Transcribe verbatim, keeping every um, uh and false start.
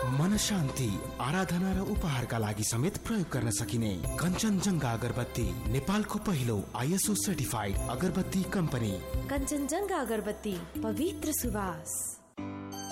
मन शान्ति, आराधना र उपहारका लागि समेत प्रयोग गर्न सकिने कञ्चनजङ्घा अगरबत्ती, नेपालको पहिलो आइएसओ सर्टिफाइड अगरबत्ती कम्पनी। कञ्चनजङ्घा अगरबत्ती, पवित्र सुवास।